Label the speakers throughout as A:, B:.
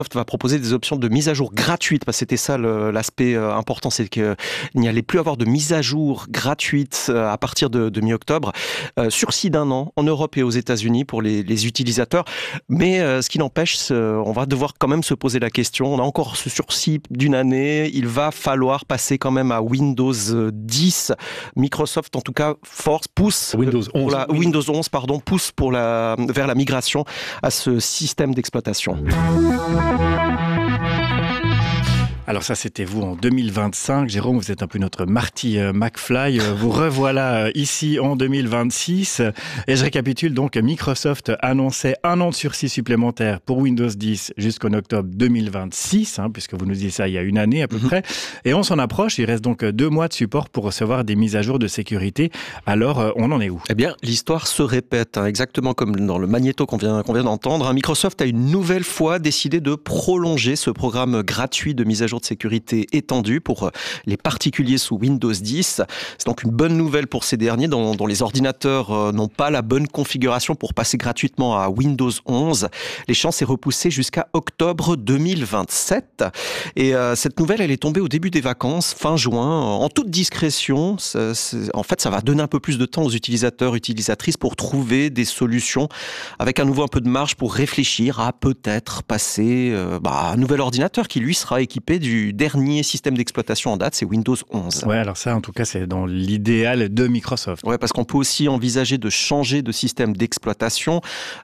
A: va proposer des options de mise à jour gratuite, parce que c'était ça l'aspect important, c'est qu'il n'y allait plus avoir de mise à jour gratuite à partir de mi-octobre, sursis d'1 an en Europe et aux États-Unis pour les utilisateurs. Mais ce qui n'empêche, on va devoir quand même se poser la question. On a encore ce sursis d'1 année. Il va falloir passer quand même à Windows 10. Microsoft, en tout cas, pousse
B: Windows 11.
A: Windows 11, pousse vers la migration à ce système d'exploitation.
C: Alors ça, c'était vous en 2025. Jérôme, vous êtes un peu notre Marty McFly. Vous revoilà ici en 2026. Et je récapitule donc, Microsoft annonçait 1 an de sursis supplémentaire pour Windows 10 jusqu'en octobre 2026, puisque vous nous disiez ça il y a 1 année à peu près. Et on s'en approche. Il reste donc 2 mois de support pour recevoir des mises à jour de sécurité. Alors, on en est où ?
A: Eh bien, l'histoire se répète, exactement comme dans le magnéto qu'on vient d'entendre. Microsoft a une nouvelle fois décidé de prolonger ce programme gratuit de mise à jour de sécurité étendue pour les particuliers sous Windows 10. C'est donc une bonne nouvelle pour ces derniers dont les ordinateurs n'ont pas la bonne configuration pour passer gratuitement à Windows 11. L'échéance est repoussée jusqu'à octobre 2027. Et cette nouvelle, elle est tombée au début des vacances, fin juin, en toute discrétion. En fait, ça va donner un peu plus de temps aux utilisateurs, utilisatrices pour trouver des solutions avec à nouveau un peu de marge pour réfléchir à peut-être passer à un nouvel ordinateur qui lui sera équipé du dernier système d'exploitation en date, c'est Windows 11.
C: Ouais, alors ça, en tout cas, c'est dans l'idéal de Microsoft.
A: Ouais, parce qu'on peut aussi envisager de changer de système d'exploitation,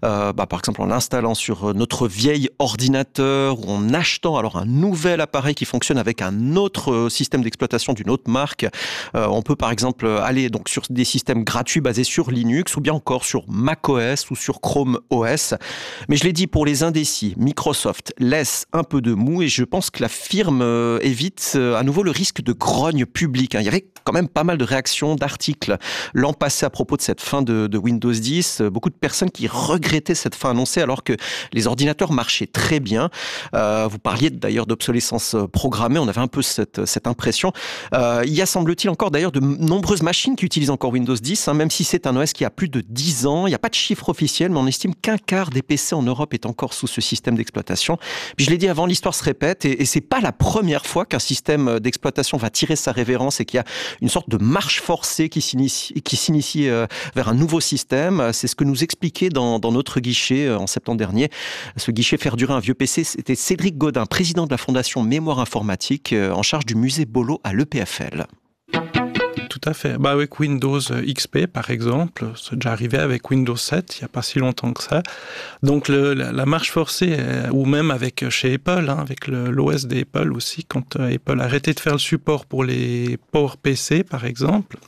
A: par exemple en l'installant sur notre vieil ordinateur ou en achetant alors un nouvel appareil qui fonctionne avec un autre système d'exploitation d'une autre marque. On peut par exemple aller donc sur des systèmes gratuits basés sur Linux ou bien encore sur macOS ou sur Chrome OS. Mais je l'ai dit, pour les indécis, Microsoft laisse un peu de mou et je pense que la firme évite à nouveau le risque de grogne publique. Il y avait quand même pas mal de réactions, d'articles l'an passé à propos de cette fin de Windows 10. Beaucoup de personnes qui regrettaient cette fin annoncée alors que les ordinateurs marchaient très bien. Vous parliez d'ailleurs d'obsolescence programmée, on avait un peu cette impression. Il y a, semble-t-il, encore d'ailleurs de nombreuses machines qui utilisent encore Windows 10, même si c'est un OS qui a plus de 10 ans. Il n'y a pas de chiffre officiel, mais on estime qu'1 quart des PC en Europe est encore sous ce système d'exploitation. Puis je l'ai dit avant, l'histoire se répète et c'est pas la première fois qu'un système d'exploitation va tirer sa révérence et qu'il y a une sorte de marche forcée qui s'initie vers un nouveau système. C'est ce que nous expliquait dans notre guichet en septembre dernier. Ce guichet Faire durer un vieux PC, c'était Cédric Godin, président de la Fondation Mémoire Informatique, en charge du musée Bollot à l'EPFL.
D: Tout à fait. Avec Windows XP, par exemple, c'est déjà arrivé avec Windows 7, il n'y a pas si longtemps que ça. Donc la marche forcée, ou même chez Apple, avec l'OS d'Apple aussi, quand Apple a arrêté de faire le support pour les PowerPC, par exemple.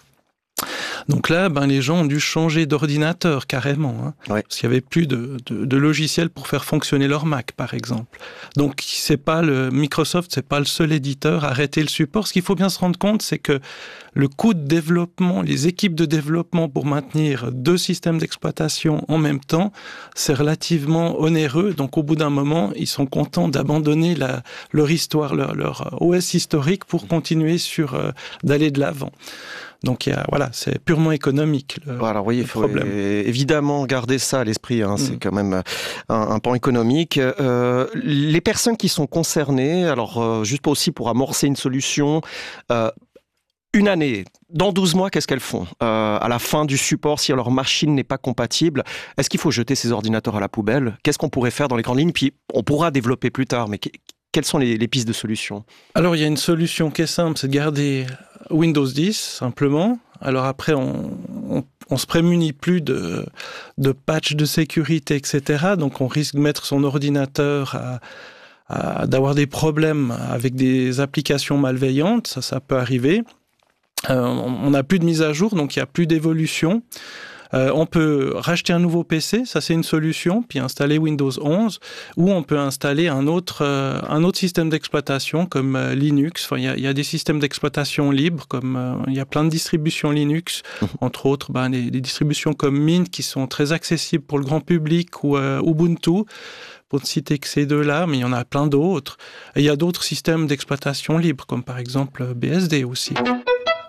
D: Donc là, les gens ont dû changer d'ordinateur carrément,
A: Ouais.
D: Parce qu'il n'y avait plus de logiciel pour faire fonctionner leur Mac, par exemple. Donc Microsoft, c'est pas le seul éditeur à arrêter le support. Ce qu'il faut bien se rendre compte, c'est que le coût de développement, les équipes de développement pour maintenir 2 systèmes d'exploitation en même temps, c'est relativement onéreux. Donc au bout d'un moment, ils sont contents d'abandonner leur histoire, leur OS historique pour continuer d'aller de l'avant. Donc c'est purement économique
A: Il faut
D: problème.
A: Évidemment garder ça à l'esprit, c'est quand même un pan économique. Les personnes qui sont concernées, alors juste aussi pour amorcer une solution, 1 année, dans 12 mois, qu'est-ce qu'elles font ? À la fin du support, si leur machine n'est pas compatible, est-ce qu'il faut jeter ces ordinateurs à la poubelle ? Qu'est-ce qu'on pourrait faire dans les grandes lignes ? Puis on pourra développer plus tard, mais quelles sont les pistes de solutions ?
D: Alors, il y a une solution qui est simple, c'est de garder Windows 10, simplement. Alors après, on se prémunit plus de patchs de sécurité, etc. Donc, on risque de mettre son ordinateur d'avoir des problèmes avec des applications malveillantes. Ça peut arriver. On n'a plus de mise à jour, donc il n'y a plus d'évolution. On peut racheter un nouveau PC, ça c'est une solution, puis installer Windows 11, ou on peut installer un autre système d'exploitation comme Linux. Enfin, il y a des systèmes d'exploitation libres, comme il y a plein de distributions Linux, entre autres des distributions comme Mint qui sont très accessibles pour le grand public, ou Ubuntu, pour ne citer que ces 2-là, mais il y en a plein d'autres. Et il y a d'autres systèmes d'exploitation libres, comme par exemple BSD aussi.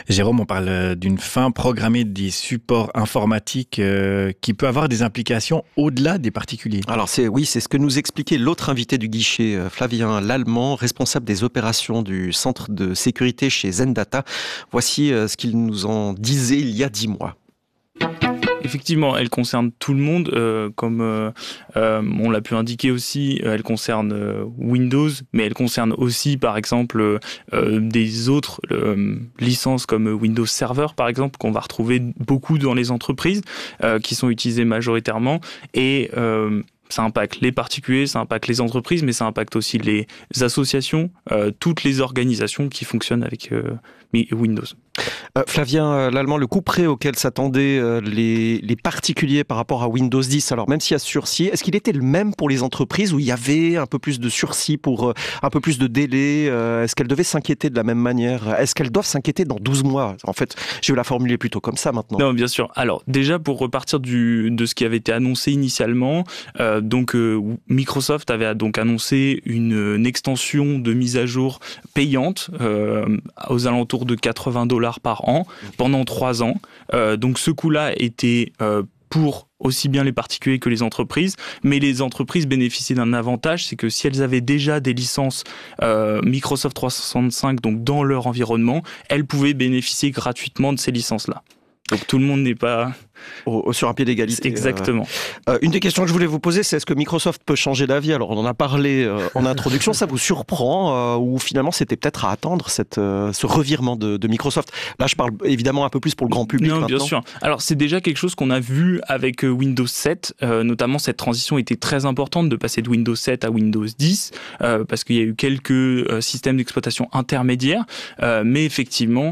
C: Jérôme, on parle d'une fin programmée des supports informatiques qui peut avoir des implications au-delà des particuliers.
A: Alors c'est ce que nous expliquait l'autre invité du guichet, Flavien Lallemand, responsable des opérations du centre de sécurité chez Zendata. Voici ce qu'il nous en disait il y a 10 mois.
B: Effectivement, elle concerne tout le monde, comme on l'a pu indiquer aussi, elle concerne Windows, mais elle concerne aussi, par exemple, des autres licences comme Windows Server, par exemple, qu'on va retrouver beaucoup dans les entreprises, qui sont utilisées majoritairement, et ça impacte les particuliers, ça impacte les entreprises, mais ça impacte aussi les associations, toutes les organisations qui fonctionnent avec Windows.
A: Flavien Lallemand, le coup près auquel s'attendaient les particuliers par rapport à Windows 10, alors même s'il y a sursis, est-ce qu'il était le même pour les entreprises où il y avait un peu plus de sursis pour un peu plus de délai? Est-ce qu'elles devaient s'inquiéter de la même manière? Est-ce qu'elles doivent s'inquiéter dans 12 mois? En fait, je vais la formuler plutôt comme ça maintenant.
B: Non, bien sûr. Alors déjà, pour repartir de ce qui avait été annoncé initialement, Microsoft avait donc annoncé une extension de mise à jour payante aux alentours de $80 par an pendant 3 ans. Donc ce coût-là était pour aussi bien les particuliers que les entreprises, mais les entreprises bénéficiaient d'un avantage, c'est que si elles avaient déjà des licences Microsoft 365 donc dans leur environnement, elles pouvaient bénéficier gratuitement de ces licences-là. Donc tout le monde n'est pas...
A: sur un pied d'égalité.
B: Exactement.
A: Une des questions que je voulais vous poser, c'est est-ce que Microsoft peut changer d'avis? Alors on en a parlé en introduction, ça vous surprend ou finalement c'était peut-être à attendre ce revirement de Microsoft? Là je parle évidemment un peu plus pour le grand public.
B: Non,
A: maintenant.
B: bien sûr. Alors c'est déjà quelque chose qu'on a vu avec Windows 7, notamment cette transition était très importante de passer de Windows 7 à Windows 10, parce qu'il y a eu quelques systèmes d'exploitation intermédiaires, mais effectivement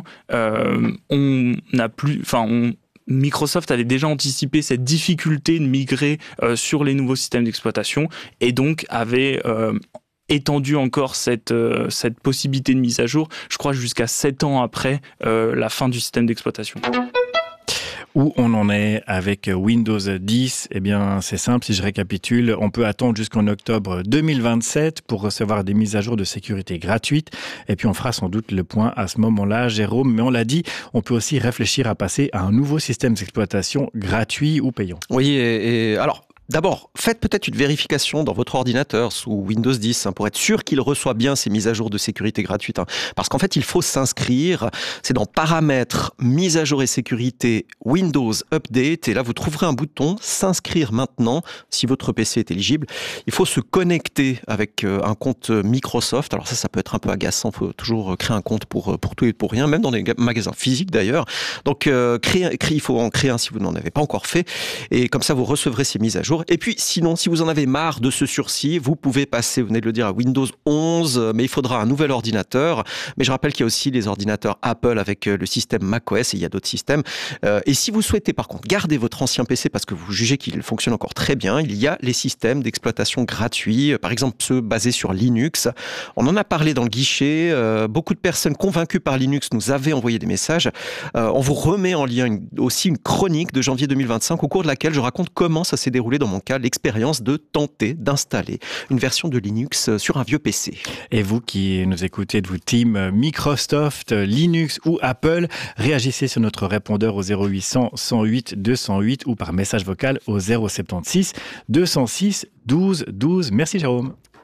B: Microsoft avait déjà anticipé cette difficulté de migrer sur les nouveaux systèmes d'exploitation et donc avait étendu encore cette possibilité de mise à jour, je crois jusqu'à 7 ans après la fin du système d'exploitation.
C: Où on en est avec Windows 10? Eh bien, c'est simple, si je récapitule, on peut attendre jusqu'en octobre 2027 pour recevoir des mises à jour de sécurité gratuites. Et puis, on fera sans doute le point à ce moment-là, Jérôme. Mais on l'a dit, on peut aussi réfléchir à passer à un nouveau système d'exploitation gratuit ou payant.
A: Oui, et alors... D'abord, faites peut-être une vérification dans votre ordinateur sous Windows 10 pour être sûr qu'il reçoit bien ces mises à jour de sécurité gratuites. Parce qu'en fait, il faut s'inscrire. C'est dans Paramètres, Mise à jour et sécurité, Windows Update. Et là, vous trouverez un bouton S'inscrire maintenant si votre PC est éligible. Il faut se connecter avec un compte Microsoft. Alors ça peut être un peu agaçant. Il faut toujours créer un compte pour tout et pour rien, même dans les magasins physiques d'ailleurs. Donc, il faut en créer un si vous n'en avez pas encore fait. Et comme ça, vous recevrez ces mises à jour. Et puis, sinon, si vous en avez marre de ce sursis, vous pouvez passer, vous venez de le dire, à Windows 11, mais il faudra un nouvel ordinateur. Mais je rappelle qu'il y a aussi les ordinateurs Apple avec le système macOS et il y a d'autres systèmes. Et si vous souhaitez, par contre, garder votre ancien PC parce que vous jugez qu'il fonctionne encore très bien, il y a les systèmes d'exploitation gratuits, par exemple ceux basés sur Linux. On en a parlé dans le guichet. Beaucoup de personnes convaincues par Linux nous avaient envoyé des messages. On vous remet en lien aussi une chronique de janvier 2025 au cours de laquelle je raconte comment ça s'est déroulé dans mon cas, l'expérience de tenter d'installer une version de Linux sur un vieux PC.
C: Et vous qui nous écoutez de vous team Microsoft, Linux ou Apple, réagissez sur notre répondeur au 0800 108 208 ou par message vocal au 076 206 12 12. Merci Jérôme.